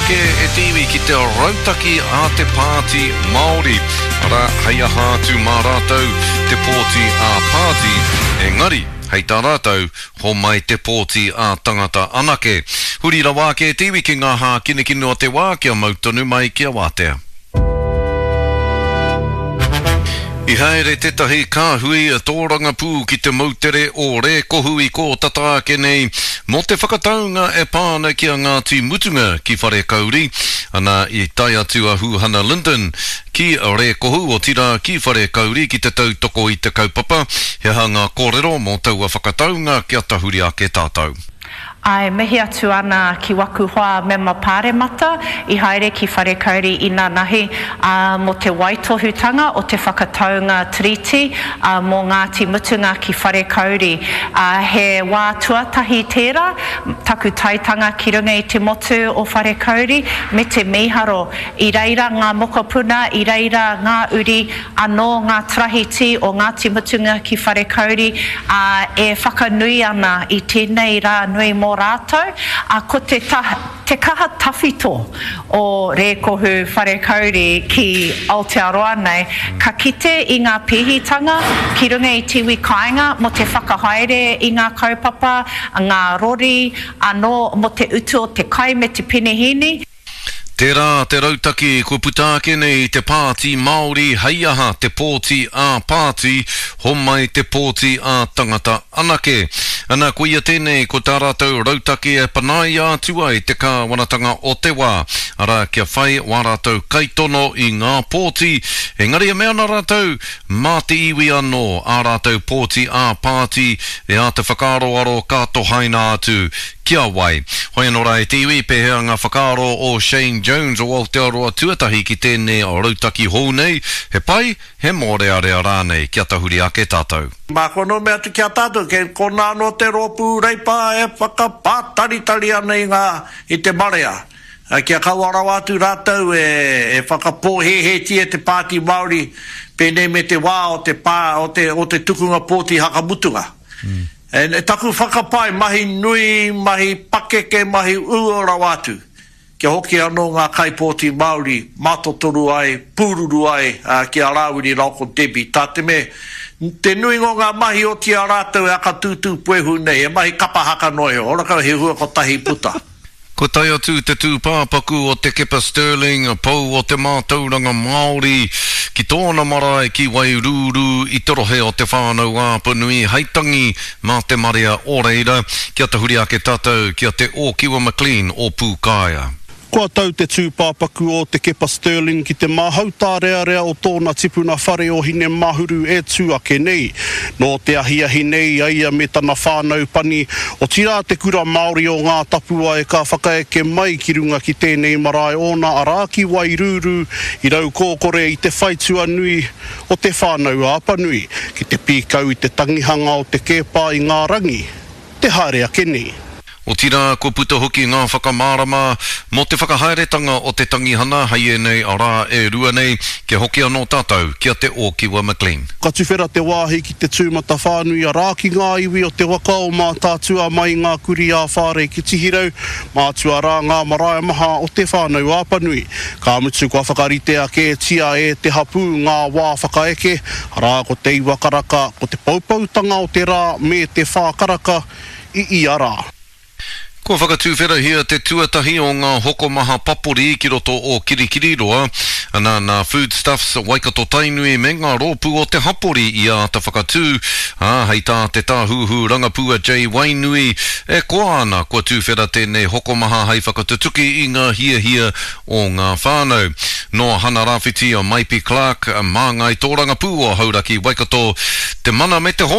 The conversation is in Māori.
wāke e tiwi ki te rautaki a te pāti Māori. Ara, hei aha tu mā rātou te pōti a pāti. Engari, hei tā rātou, ho mai te pōti a tangata anake. Huri ra wāke e tiwi ki ngā hā kinekino o te wā kia mautonu mai kia wātea. I haere tetahi kāhui a tōranga pū ki te mautere o re kohui ko tataake nei mo te whakataunga e pāna ki a Ngāti Mutunga ki whare kauri ana i tai atu a Huhana Linden ki a re kohu o tira ki whare kauri ki te tautoko i te kaupapa he hanga kōrero mo taua whakataunga ki a tahuri ake tātou. Ai mehi atu ana ki waku hoa me mapare mata I haere ki whare kauri I nā nahi mo te waitohutanga o te whakataunga treaty mō Ngāti Mutunga ki whare kauri. He wā tuatahi tērā, taku taitanga ki runga I te motu o whare kauri me te miharo. I reira ngā mokopuna, I reira ngā uri anō ngā trahiti o Ngāti Mutunga ki whare kauri e whakanui ana I tēnei rā nui mō rātou, ko te kaha tawhito o re kohu whare kauri ki Aotearoa nei, ka kite I ngā pihitanga ki runga I tiwi kāinga mo te whakahaere I ngā kaupapa, ngā rori, anō mo te utu o te kai me te pinehini. Tērā te rautaki ko putaake nei te pāti Māori hei aha te pōti a pāti ho mai te pōti a tangata anake. Ana ko ia tēnei ko tā rātou rautaki e panai ātua I te kāwanatanga o te wā. Ara kia whai wā rātou kaitono I ngā pōti. Engari e mea na rātou mā te iwi anō a rātou pōti a pāti e a te whakaroaro kato haina atu. Kia wai. Hoi anō rai te iwi pehea ngā whakaro o Shane Jones o Aotearoa tuatahi ki tēnei o rautaki hou nei. He pai, he mōrearea rānei. Kia tahuri ake tātou. Mā kono mea te kia tātou, ke kona no te ropu reipa e whakapātaritari ana I te marea. Kia kauara wātu rātou e whakapōhehe te pāti Māori pēnei me te wā o te tukunga pōti Hakamutunga. E taku whakapai, mahi nui, mahi pakeke, mahi uora wātu. Kia hoki anō ngā kaipōti Māori, mātotoru ai, pūruru ai, ki a rāwiri rauko Debbie. Tā te me, te nui ngō ngā mahi o tia rātou e aka tūtū puehu nei, e mahi kapahaka noi ho, ora kau he hua ko tahi puta. Ko tai atu te tūpāpaku o te Kepa Sterling, pou o te mātauranga Māori, ki tōna marae ki Wairuru, I torohe o te whānau āpanui, heitangi mā te marea o reira, kia tahuri ake tātou, kia te o Kiwa McLean o Pūkāia. Kua tau te tūpāpaku o te Kepa Sterling ki te mahauta rea o tōna tipuna whare o hine mahuru e tūake nei. No te ahiahi nei aia me tana whānau pani o tira te kura Māori o ngā tapua e ka whakaeke mai ki runga ki tēnei marae o nā araki Wairuru I rau kōkore I te whaitua nui o te whānau āpanui ki te pīkau I te tangihanga o te Kepa I ngā rangi. Te haere ake nei. O tira ko puta hoki ngā whakamārama mo te whakahaeretanga o te tangihana hei e nei a rā e rua nei kia hoki anō tātou kia te o Kiwa McLean. Ka tuwhera te wāhi ki te tūmata whānui a rāki ngā iwi o te waka o mā tātua mai ngā kuri a whāre ki tihirau mātua rā ngā marae maha o te whānau āpanui. Ka mutu kua whakarite ake tia e te hapu ngā wā whakaeke rā ko te iwakaraka ko te paupautanga o te rā me te whākaraka I ara. Ko whakatūwhera hia te tuatahi o ngā hokomaha papori ki roto o Kirikiriroa, ana nā foodstuffs Waikato Tainui me ngā rōpū o te hapori I a ta whakatū, hei tā te tāhuhu rangapua J. Wainui, e koa ana kua tūwhera tēnei hokomaha hei whakatutuki I ngā hia o ngā whānau. No hana rāwhiti o Maipi Clark, mā ngai tōranga pū o hauraki Waikato, te mana me te